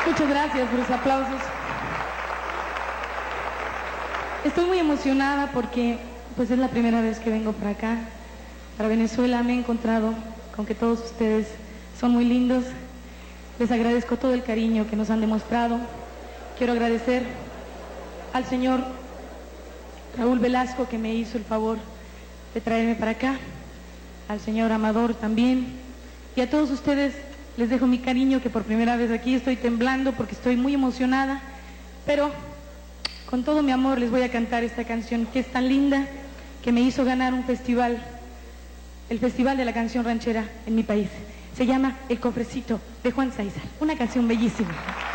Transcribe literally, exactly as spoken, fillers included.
Muchas gracias por los aplausos. Estoy muy emocionada porque pues es la primera vez que vengo para acá, para Venezuela. Me he encontrado con que todos ustedes son muy lindos. Les agradezco todo el cariño que nos han demostrado. Quiero agradecer al señor Raúl Velasco, que me hizo el favor de traerme para acá, al señor Amador también, y a todos ustedes les dejo mi cariño, que por primera vez aquí estoy temblando porque estoy muy emocionada, pero con todo mi amor les voy a cantar esta canción que es tan linda, que me hizo ganar un festival, el Festival de la Canción Ranchera en mi país. Se llama El Cofrecito, de Juan Sáizar, una canción bellísima.